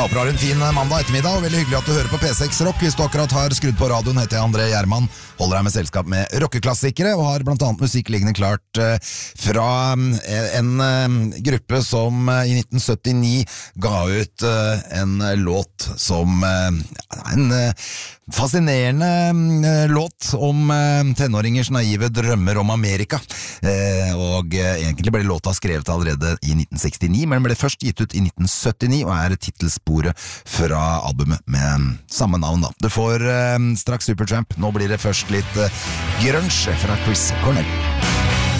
Jeg håper du har en fin mandag ettermiddag, og veldig hyggelig at du hører på P6 Rock. Hvis du akkurat har skrudd på radioen, heter jeg André Gjerman, holder deg med selskap med rockeklassikere, og har blant annet musikk liggende klart fra en gruppe som i 1979 ga ut en låt som en fascinerende låt om tenåringers naive drømmer om Amerika. Og egentlig ble låta skrevet allerede i 1969, men ble først gitt ut i 1979 og er tittelsporet fra albumet med samme navn da. Du får straks Supertramp, nå blir det først litt grunge fra Chris Cornell.